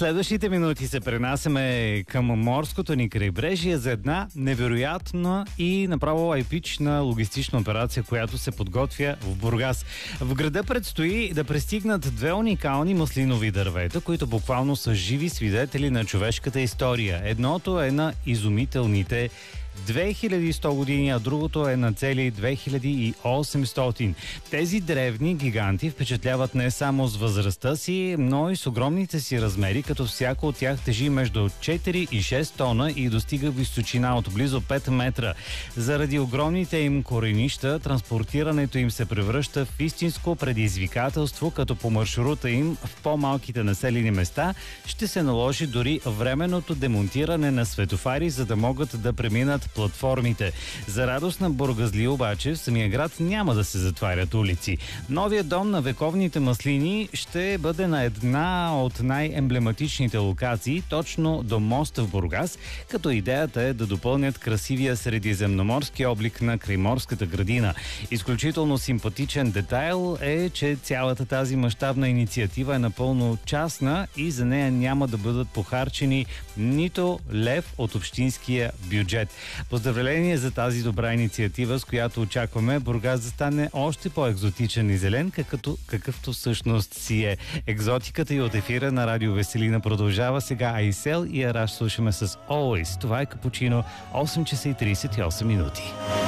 Следващите минути се пренасяме към морското ни крайбрежие за една невероятна и направо епична логистична операция, която се подготвя в Бургас. В града предстои да пристигнат две уникални маслинови дървета, които буквално са живи свидетели на човешката история. Едното е на изумителните 2100 години, а другото е на цели 2800. Тези древни гиганти впечатляват не само с възрастта си, но и с огромните си размери, като всяко от тях тежи между 4 и 6 тона и достига височина от близо 5 метра. Заради огромните им коренища, транспортирането им се превръща в истинско предизвикателство, като по маршрута им в по-малките населени места ще се наложи дори временното демонтиране на светофари, за да могат да преминат платформите. За радост на бургазли обаче в самия град няма да се затварят улици. Новият дом на вековните маслини ще бъде на една от най-емблематичните локации, точно до моста в Бургас, като идеята е да допълнят красивия средиземноморски облик на крайморската градина. Изключително симпатичен детайл е, че цялата тази мащабна инициатива е напълно частна и за нея няма да бъдат похарчени нито лев от общинския бюджет. Поздравление за тази добра инициатива, с която очакваме Бургас да стане още по-екзотичен и зелен, какъвто всъщност си е. Екзотиката и от ефира на Радио Веселина продължава сега. Айсел и Араш слушаме с Always. Това е Капучино, 8 часа и 38 минути.